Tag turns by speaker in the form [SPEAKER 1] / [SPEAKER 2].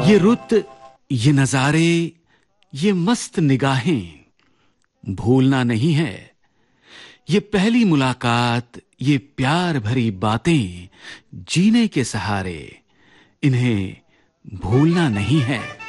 [SPEAKER 1] ये रुत, ये नजारे, ये मस्त निगाहें भूलना नहीं है। ये पहली मुलाकात, ये प्यार भरी बातें जीने के सहारे, इन्हें भूलना नहीं है।